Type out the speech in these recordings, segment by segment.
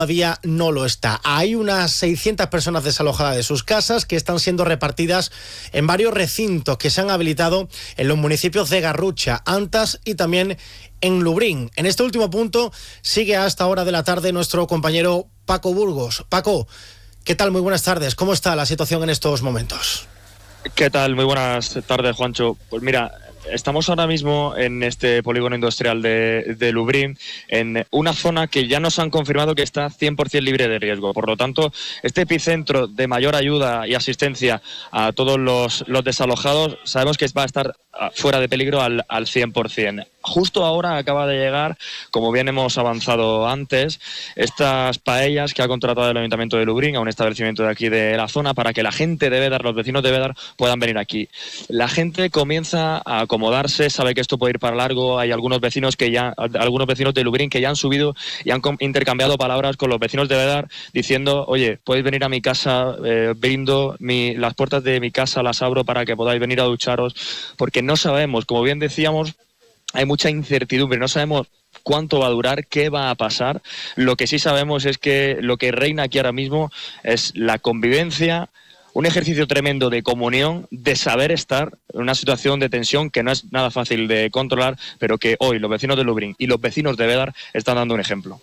todavía no lo está. Hay unas 600 personas desalojadas de sus casas que están siendo repartidas en varios recintos que se han habilitado en los municipios de Garrucha, Antas y también en Lubriñ. En este último punto sigue a esta hora de la tarde nuestro compañero Paco Burgos. Paco, ¿qué tal? Muy buenas tardes. ¿Cómo está la situación en estos momentos? ¿Qué tal? Muy buenas tardes, Juancho. Pues mira, estamos ahora mismo en este polígono industrial de Lubriñ, en una zona que ya nos han confirmado que está 100% libre de riesgo. Por lo tanto, este epicentro de mayor ayuda y asistencia a todos los desalojados, sabemos que va a estar fuera de peligro al 100%. Justo ahora acaba de llegar, como bien hemos avanzado antes, estas paellas que ha contratado el Ayuntamiento de Lubriñ a un establecimiento de aquí de la zona para que la gente de Bédar, los vecinos de Bédar, puedan venir aquí. La gente comienza a acomodarse, sabe que esto puede ir para largo. Hay algunos vecinos de Lubriñ que ya han subido y han intercambiado palabras con los vecinos de Bédar diciendo: oye, podéis venir a mi casa, brindo las puertas de mi casa, las abro para que podáis venir a ducharos, porque no sabemos, como bien decíamos, hay mucha incertidumbre, no sabemos cuánto va a durar, qué va a pasar. Lo que sí sabemos es que lo que reina aquí ahora mismo es la convivencia, un ejercicio tremendo de comunión, de saber estar en una situación de tensión que no es nada fácil de controlar, pero que hoy los vecinos de Lubriñ y los vecinos de Bédar están dando un ejemplo.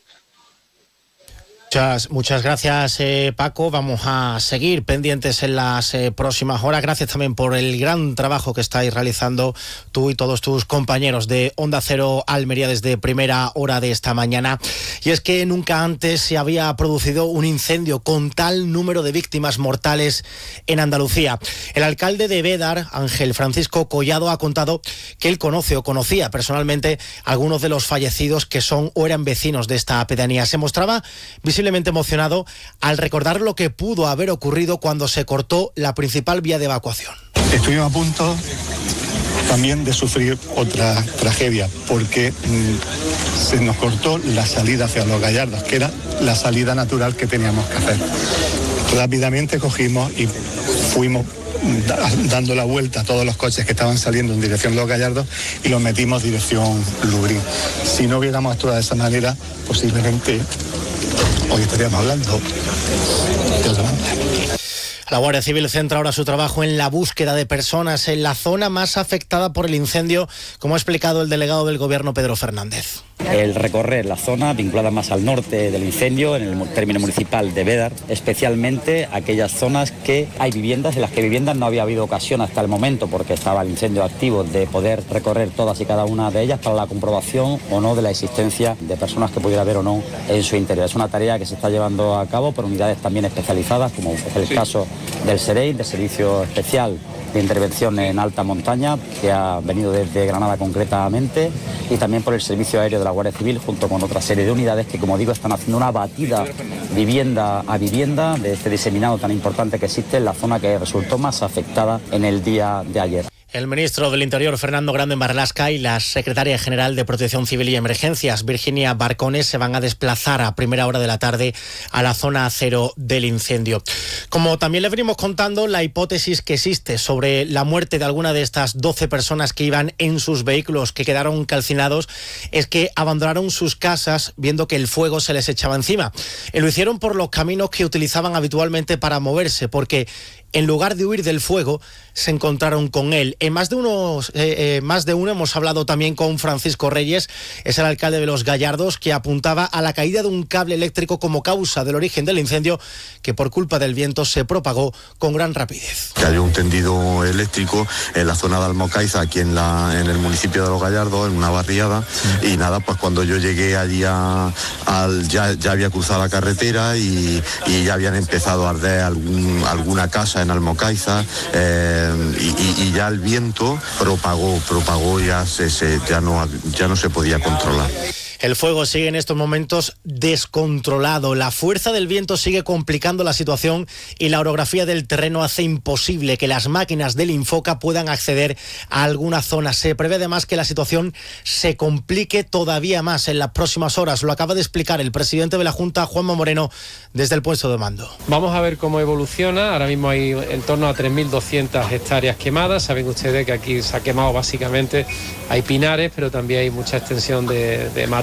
Muchas gracias, Paco. Vamos a seguir pendientes en las próximas horas. Gracias también por el gran trabajo que estáis realizando tú y todos tus compañeros de Onda Cero Almería desde primera hora de esta mañana. Y es que nunca antes se había producido un incendio con tal número de víctimas mortales en Andalucía. El alcalde de Bédar, Ángel Francisco Collado, ha contado que él conocía personalmente a algunos de los fallecidos que son o eran vecinos de esta pedanía. Se mostraba visiblemente emocionado al recordar lo que pudo haber ocurrido cuando se cortó la principal vía de evacuación. Estuvimos a punto también de sufrir otra tragedia, porque se nos cortó la salida hacia Los Gallardos, que era la salida natural que teníamos que hacer. Rápidamente cogimos y fuimos dando la vuelta a todos los coches que estaban saliendo en dirección Los Gallardos y los metimos dirección Lubriñ. Si no hubiéramos actuado de esa manera, posiblemente hoy estaríamos hablando de otra manera. La Guardia Civil centra ahora su trabajo en la búsqueda de personas en la zona más afectada por el incendio, como ha explicado el delegado del Gobierno, Pedro Fernández. El recorrer la zona vinculada más al norte del incendio, en el término municipal de Bédar, especialmente aquellas zonas que hay viviendas, en las que viviendas no había habido ocasión hasta el momento, porque estaba el incendio activo, de poder recorrer todas y cada una de ellas para la comprobación o no de la existencia de personas que pudiera haber o no en su interior. Es una tarea que se está llevando a cabo por unidades también especializadas, como es el caso del SEREI, del Servicio Especial de Intervención en Alta Montaña, que ha venido desde Granada concretamente, y también por el Servicio Aéreo de la Guardia Civil, junto con otra serie de unidades que, como digo, están haciendo una batida vivienda a vivienda de este diseminado tan importante que existe en la zona que resultó más afectada en el día de ayer. El ministro del Interior, Fernando Grande Marlaska, y la secretaria general de Protección Civil y Emergencias, Virginia Barcones, se van a desplazar a primera hora de la tarde a la zona cero del incendio. Como también le venimos contando, la hipótesis que existe sobre la muerte de alguna de estas 12 personas que iban en sus vehículos, que quedaron calcinados, es que abandonaron sus casas viendo que el fuego se les echaba encima. Y lo hicieron por los caminos que utilizaban habitualmente para moverse, porque en lugar de huir del fuego, se encontraron con él. En más de uno hemos hablado también con Francisco Reyes, es el alcalde de Los Gallardos, que apuntaba a la caída de un cable eléctrico como causa del origen del incendio, que por culpa del viento se propagó con gran rapidez. Cayó un tendido eléctrico en la zona de Almocaiza, aquí en el municipio de Los Gallardos, en una barriada, y nada, pues cuando yo llegué allí ya había cruzado la carretera y ya habían empezado a arder alguna casa en Almocaiza, y ya el viento propagó ya no se podía controlar. El fuego sigue en estos momentos descontrolado. La fuerza del viento sigue complicando la situación y la orografía del terreno hace imposible que las máquinas del Infoca puedan acceder a alguna zona. Se prevé además que la situación se complique todavía más en las próximas horas. Lo acaba de explicar el presidente de la Junta, Juanma Moreno, desde el puesto de mando. Vamos a ver cómo evoluciona. Ahora mismo hay en torno a 3.200 hectáreas quemadas. Saben ustedes que aquí se ha quemado básicamente, hay pinares, pero también hay mucha extensión de matorral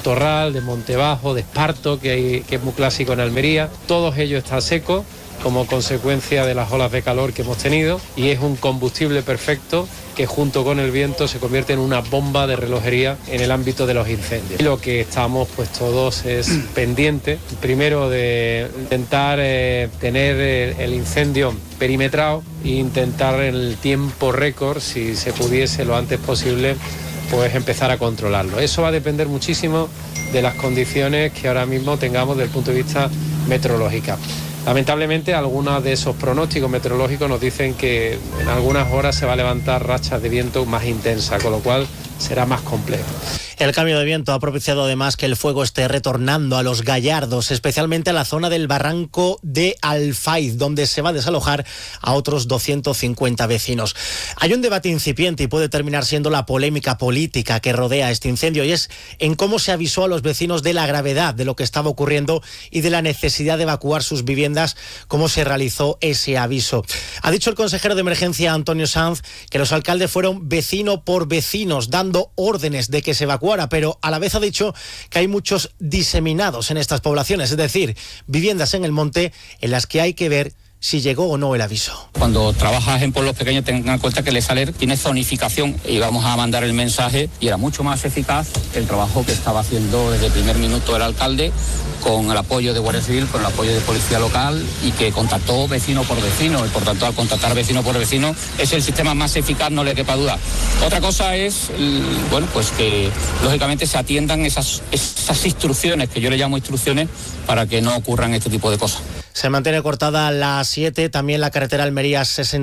matorral, de monte bajo, de esparto, que es muy clásico en Almería. Todos ellos están secos como consecuencia de las olas de calor que hemos tenido, y es un combustible perfecto que junto con el viento se convierte en una bomba de relojería en el ámbito de los incendios. Lo que estamos pues todos es pendientes, primero de intentar tener el incendio perimetrado e intentar en el tiempo récord, si se pudiese lo antes posible, pues empezar a controlarlo. Eso va a depender muchísimo de las condiciones que ahora mismo tengamos desde el punto de vista meteorológico. Lamentablemente, algunos de esos pronósticos meteorológicos nos dicen que en algunas horas se va a levantar rachas de viento más intensas, con lo cual será más complejo. El cambio de viento ha propiciado además que el fuego esté retornando a los Gallardos, especialmente a la zona del barranco de Alfaiz, donde se va a desalojar a otros 250 vecinos. Hay un debate incipiente y puede terminar siendo la polémica política que rodea este incendio, y es en cómo se avisó a los vecinos de la gravedad de lo que estaba ocurriendo y de la necesidad de evacuar sus viviendas, cómo se realizó ese aviso. Ha dicho el consejero de emergencia Antonio Sanz que los alcaldes fueron vecino por vecinos dando órdenes de que se evacuara, pero a la vez ha dicho que hay muchos diseminados en estas poblaciones, es decir, viviendas en el monte en las que hay que ver si llegó o no el aviso. Cuando trabajas en pueblos pequeños, tengan en cuenta que Les Saler tiene zonificación y vamos a mandar el mensaje, y era mucho más eficaz el trabajo que estaba haciendo desde el primer minuto el alcalde, con el apoyo de Guardia Civil, con el apoyo de Policía Local, y que contactó vecino por vecino, y por tanto al contactar vecino por vecino es el sistema más eficaz, no le quepa duda. Otra cosa es, bueno, pues que lógicamente se atiendan esas instrucciones, que yo le llamo instrucciones, para que no ocurran este tipo de cosas. Se mantiene cortada la A7, también la carretera Almería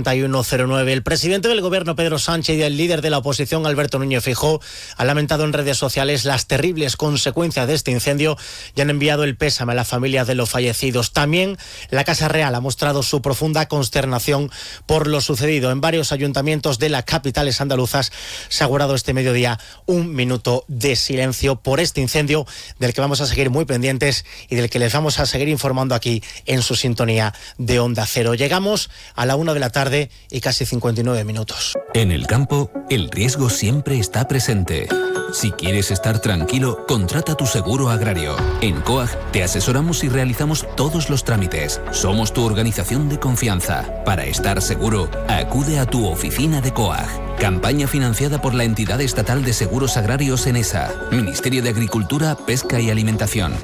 6109. El presidente del gobierno, Pedro Sánchez, y el líder de la oposición, Alberto Núñez Feijóo, han lamentado en redes sociales las terribles consecuencias de este incendio y han enviado el pésame a las familias de los fallecidos. También la Casa Real ha mostrado su profunda consternación por lo sucedido. En varios ayuntamientos de las capitales andaluzas se ha guardado este mediodía un minuto de silencio por este incendio, del que vamos a seguir muy pendientes y del que les vamos a seguir informando aquí en su sintonía de Onda Cero. Llegamos a la 1 de la tarde y casi 59 minutos. En el campo, el riesgo siempre está presente. Si quieres estar tranquilo, contrata tu seguro agrario. En COAG te asesoramos y realizamos todos los trámites. Somos tu organización de confianza. Para estar seguro, acude a tu oficina de COAG. Campaña financiada por la entidad estatal de seguros agrarios ENESA, Ministerio de Agricultura, Pesca y Alimentación.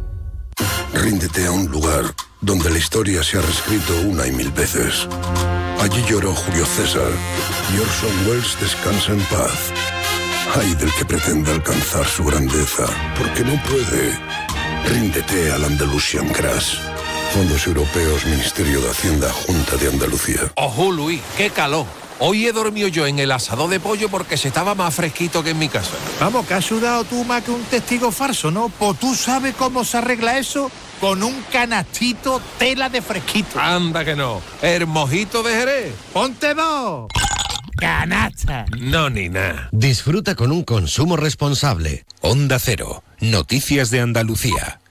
Ríndete a un lugar donde la historia se ha reescrito una y mil veces. Allí lloró Julio César y Orson Welles descansa en paz. Ay del que pretenda alcanzar su grandeza, porque no puede. Ríndete al Andalusian Crash. Fondos Europeos, Ministerio de Hacienda, Junta de Andalucía. Ojo, Luis, qué calor. Hoy he dormido yo en el asador de pollo porque se estaba más fresquito que en mi casa. Vamos, que has sudado tú más que un testigo falso, ¿no? Pues tú sabes cómo se arregla eso con un canastito tela de fresquito. Anda que no. El mojito de Jerez. ¡Ponte dos! ¡Canasta! No, ni nada. Disfruta con un consumo responsable. Onda Cero. Noticias de Andalucía.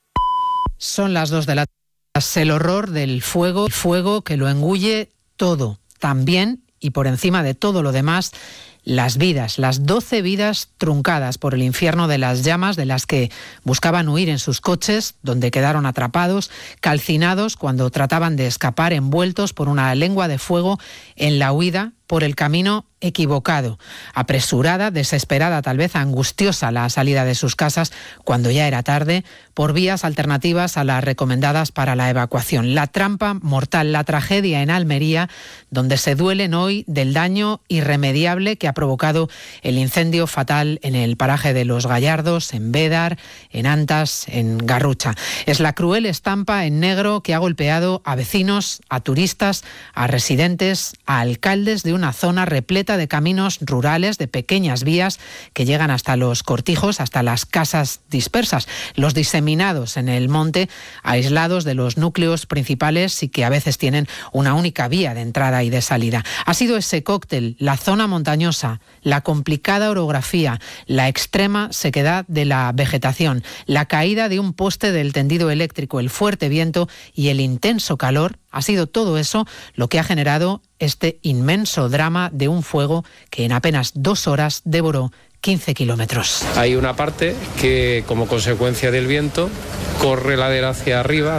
Son las 2 de la tarde. El horror del fuego, el fuego que lo engulle todo. También, y por encima de todo lo demás, las vidas, las 12 vidas truncadas por el infierno de las llamas, de las que buscaban huir en sus coches, donde quedaron atrapados, calcinados cuando trataban de escapar, envueltos por una lengua de fuego en la huida por el camino equivocado. Apresurada, desesperada, tal vez angustiosa la salida de sus casas cuando ya era tarde, por vías alternativas a las recomendadas para la evacuación. La trampa mortal, la tragedia en Almería, donde se duelen hoy del daño irremediable que ha provocado el incendio fatal en el paraje de Los Gallardos, en Bédar, en Antas, en Garrucha. Es la cruel estampa en negro que ha golpeado a vecinos, a turistas, a residentes, a alcaldes de una zona repleta de caminos rurales, de pequeñas vías que llegan hasta los cortijos, hasta las casas dispersas, los diseminados en el monte, aislados de los núcleos principales y que a veces tienen una única vía de entrada y de salida. Ha sido ese cóctel, la zona montañosa, la complicada orografía, la extrema sequedad de la vegetación, la caída de un poste del tendido eléctrico, el fuerte viento y el intenso calor. Ha sido todo eso lo que ha generado este inmenso drama de un fuego que en apenas 2 horas devoró 15 kilómetros. Hay una parte que, como consecuencia del viento, corre ladera hacia arriba,